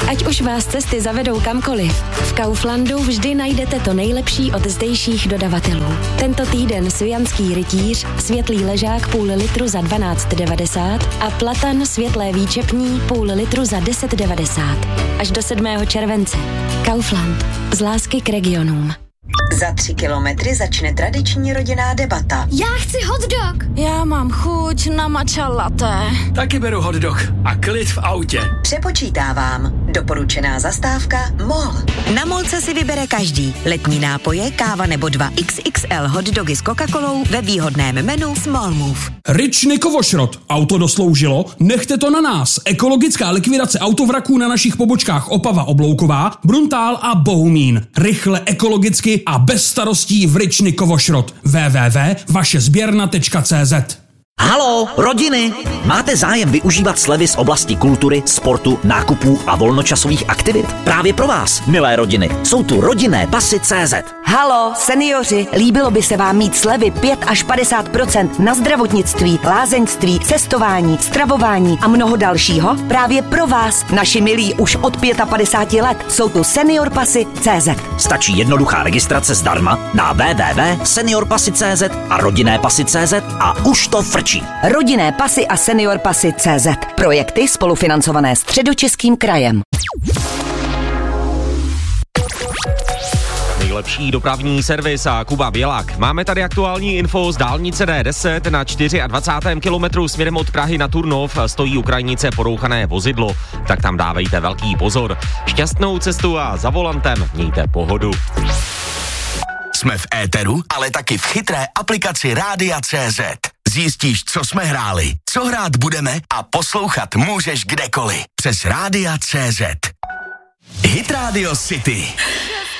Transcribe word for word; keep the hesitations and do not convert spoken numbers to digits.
Ať už vás cesty zavedou kamkoliv, v Kauflandu vždy najdete to nejlepší od zdejších dodavatelů. Tento týden Svijanský rytíř, světlý ležák půl litru za dvanáct devadesát a platan světlé výčepní půl litru za deset devadesát. Až do sedmého července. Kaufland. Z lásky k regionům. Za tři kilometry začne tradiční rodinná debata. Já chci hot dog. Já mám chuť na matcha latte. Taky beru hot dog a klid v autě. Přepočítávám. Doporučená zastávka MOL. Na MOLce si vybere každý. Letní nápoje, káva nebo dva X X L hot dogy s Coca-Colou ve výhodném menu Small Move. Ričny Kovošrot. Auto dosloužilo? Nechte to na nás. Ekologická likvidace autovraků na našich pobočkách Opava Oblouková, Bruntál a Bohumín. Rychle, ekologicky a bez starostí v Ričny Kovošrot. w w w tečka vaše sběrna tečka c z. Halo, rodiny! Máte zájem využívat slevy z oblasti kultury, sportu, nákupů a volnočasových aktivit? Právě pro vás, milé rodiny, jsou tu rodinné pasy tečka cé zet. Halo, seniori, líbilo by se vám mít slevy pět až padesát procent na zdravotnictví, lázeňství, cestování, stravování a mnoho dalšího? Právě pro vás, naši milí už od padesát pět let, jsou tu senior pasy tečka cé zet. Stačí jednoduchá registrace zdarma na w w w tečka senior pasy tečka cé zet a rodinné pasy tečka cé zet a už to frčí. Rodinné pasy a senior pasy tečka cé zet. Projekty spolufinancované Středočeským krajem. Nejlepší dopravní servis a Kuba Bělák. Máme tady aktuální info z dálnice D deset na dvacátém čtvrtém kilometru směrem od Prahy na Turnov stojí u krajnice porouchané vozidlo, tak tam dávejte velký pozor. Šťastnou cestu a za volantem mějte pohodu. Jsme v éteru, ale taky v chytré aplikaci Rádia tečka cé zet. Zjistíš, co jsme hráli, co hrát budeme a poslouchat můžeš kdekoliv. Přes Rádia tečka cé zet. Hit Radio City.